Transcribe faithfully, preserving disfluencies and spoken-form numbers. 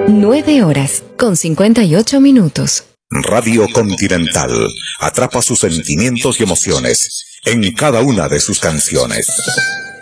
nueve horas con cincuenta y ocho minutos. Radio Continental atrapa sus sentimientos y emociones en cada una de sus canciones.